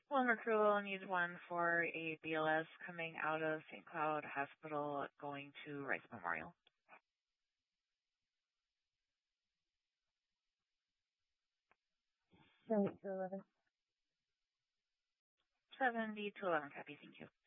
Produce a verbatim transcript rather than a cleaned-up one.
One recruit will need one for a B L S coming out of Saint Cloud Hospital going to Rice Memorial. seventy to eleven. seventy to eleven, copy, thank you.